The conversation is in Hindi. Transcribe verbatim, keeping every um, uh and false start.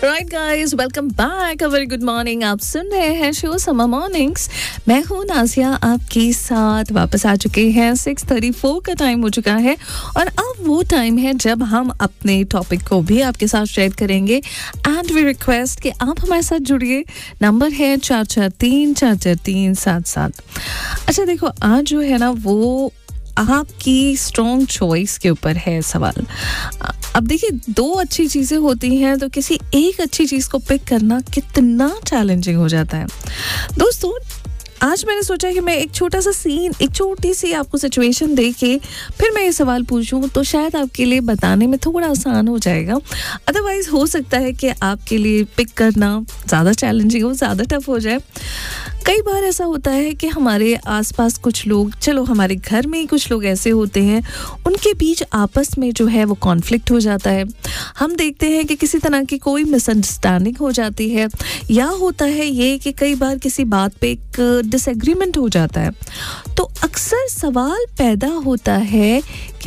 Right guys, welcome back, a very good morning. आप सुन रहे हैं शो समर मॉर्निंग्स। मैं हूं नाजिया, आपके साथ वापस आ चुके हैं। सिक्स थर्टी फोर का टाइम हो चुका है और अब वो टाइम है जब हम अपने टॉपिक को भी आपके साथ शेयर करेंगे। एंड वी रिक्वेस्ट कि आप हमारे साथ जुड़िए। नंबर है चार चार तीन चार चार तीन सात सात। अच्छा देखो, आज जो है ना वो आपकी स्ट्रॉन्ग चॉइस के ऊपर है सवाल। अब देखिए, दो अच्छी चीज़ें होती हैं तो किसी एक अच्छी चीज़ को पिक करना कितना चैलेंजिंग हो जाता है। दोस्तों, आज मैंने सोचा कि मैं एक छोटा सा सीन, एक छोटी सी आपको सिचुएशन दे के फिर मैं ये सवाल पूछूं तो शायद आपके लिए बताने में थोड़ा आसान हो जाएगा। अदरवाइज़ हो सकता है कि आपके लिए पिक करना ज़्यादा चैलेंजिंग हो, ज़्यादा टफ हो जाए। कई बार ऐसा होता है कि हमारे आसपास कुछ लोग, चलो हमारे घर में ही कुछ लोग ऐसे होते हैं, उनके बीच आपस में जो है वो कॉन्फ्लिक्ट हो जाता है। हम देखते हैं कि किसी तरह की कोई मिसअंडरस्टैंडिंग हो जाती है, या होता है ये कि कई बार किसी बात पे एक डिसएग्रीमेंट हो जाता है। तो अक्सर सवाल पैदा होता है कि